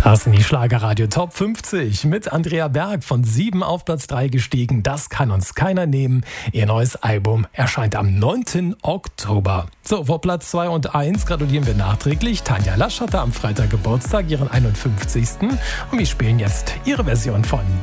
Das sind die Schlagerradio Top 50 mit Andrea Berg von 7 auf Platz 3 gestiegen. Das kann uns keiner nehmen. Ihr neues Album erscheint am 9. Oktober. So, vor Platz 2 und 1 gratulieren wir nachträglich. Tanja Lasch hatte am Freitag Geburtstag, ihren 51. Und wir spielen jetzt ihre Version von